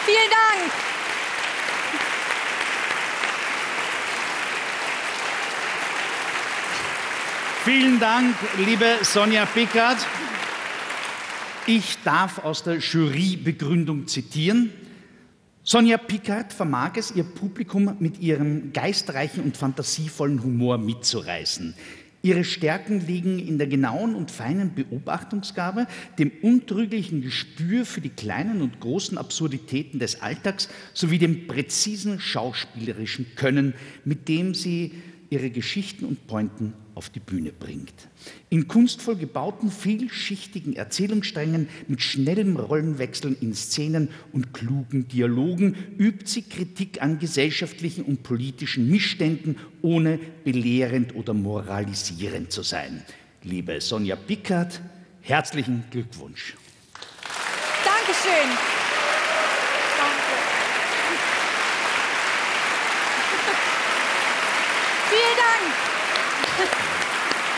Vielen Dank. Vielen Dank, liebe Sonja Pickard. Ich darf aus der Jurybegründung zitieren. Sonja Pickard vermag es, ihr Publikum mit ihrem geistreichen und fantasievollen Humor mitzureißen. Ihre Stärken liegen in der genauen und feinen Beobachtungsgabe, dem untrüglichen Gespür für die kleinen und großen Absurditäten des Alltags sowie dem präzisen schauspielerischen Können, mit dem sie ihre Geschichten und Pointen auf die Bühne bringt. In kunstvoll gebauten, vielschichtigen Erzählungssträngen mit schnellem Rollenwechseln in Szenen und klugen Dialogen übt sie Kritik an gesellschaftlichen und politischen Missständen, ohne belehrend oder moralisierend zu sein. Liebe Sonja Pickard, herzlichen Glückwunsch. Dankeschön. Danke. Vielen Dank.